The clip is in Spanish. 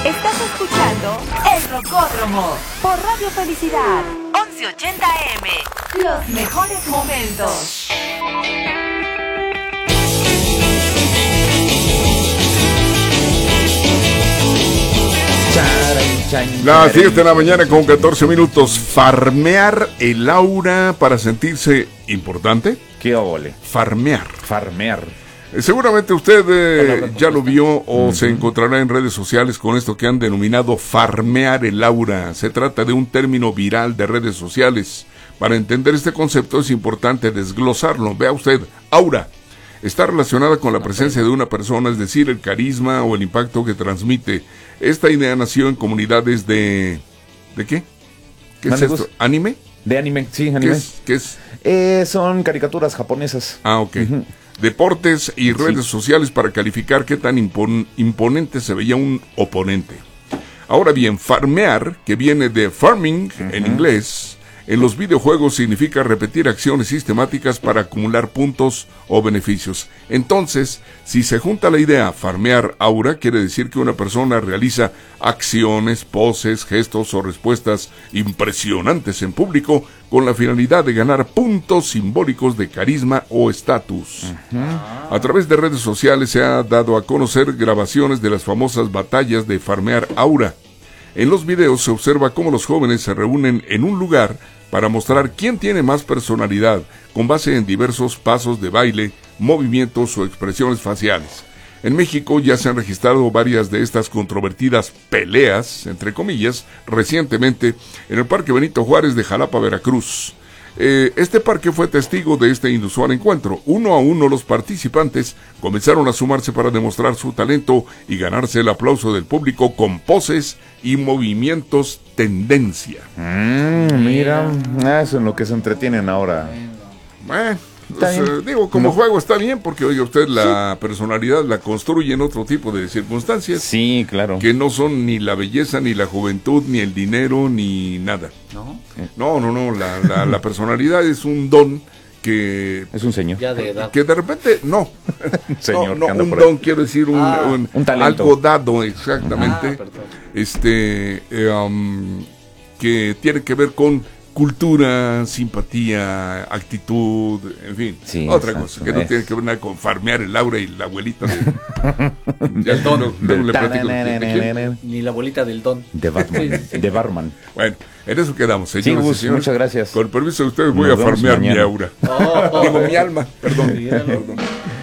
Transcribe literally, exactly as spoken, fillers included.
Estás escuchando El Rocódromo por Radio Felicidad once ochenta A M. Los mejores momentos. Las diez de la mañana con catorce minutos. Farmear el aura para sentirse importante. ¿Qué óvole? Farmear. Farmear. Eh, seguramente usted eh, ya lo vio o uh-huh. se encontrará en redes sociales con esto que han denominado farmear el aura. Se trata de un término viral de redes sociales. Para entender este concepto es importante desglosarlo. Vea usted, aura está relacionada con la presencia de una persona, es decir, el carisma o el impacto que transmite. Esta idea nació en comunidades de... ¿De qué? ¿Qué es esto? ¿Anime? De anime, sí, anime. ¿Qué es? ¿Qué es? Eh, son caricaturas japonesas. Ah, ok. Uh-huh. Deportes y redes sí. sociales para calificar qué tan impon- imponente se veía un oponente. Ahora bien, farmear, que viene de farming uh-huh. en inglés, en los videojuegos significa repetir acciones sistemáticas para acumular puntos o beneficios. Entonces, si se junta la idea farmear aura, quiere decir que una persona realiza acciones, poses, gestos o respuestas impresionantes en público con la finalidad de ganar puntos simbólicos de carisma o estatus. Uh-huh. A través de redes sociales se ha dado a conocer grabaciones de las famosas batallas de farmear aura. En los videos se observa cómo los jóvenes se reúnen en un lugar para mostrar quién tiene más personalidad, con base en diversos pasos de baile, movimientos o expresiones faciales. En México ya se han registrado varias de estas controvertidas peleas, entre comillas, recientemente en el Parque Benito Juárez de Jalapa, Veracruz. Eh, este parque fue testigo de este inusual encuentro. Uno a uno los participantes comenzaron a sumarse para demostrar su talento y ganarse el aplauso del público con poses y movimientos tendencia. Mm, mira, ah, eso es en lo que se entretienen ahora. Bueno, pues, eh, digo, como no. juego está bien porque, oye, usted la sí. personalidad la construye en otro tipo de circunstancias. Sí, claro. Que no son ni la belleza, ni la juventud, ni el dinero, ni nada. ¿No? No, no, no, la, la, la personalidad es un don que... Es un señor. Ya de edad. Que de repente, no. señor, no, no un don, quiero decir, un, ah, un, un talento. Algo dado, exactamente. Ah, este, eh, um, que tiene que ver con cultura, simpatía, actitud, en fin, sí, otra exacto, cosa, que no es. tiene que ver nada con farmear el aura y la abuelita de... del don. No, no le platico, ¿de Ni la abuelita del don. De Batman. De Barman. Bueno, en eso quedamos, señores sí, y señores. Muchas gracias. Con el permiso de ustedes voy Nos a farmear mañana. mi aura. Oh, oh, Digo, oh. mi alma, perdón. Sí, perdón.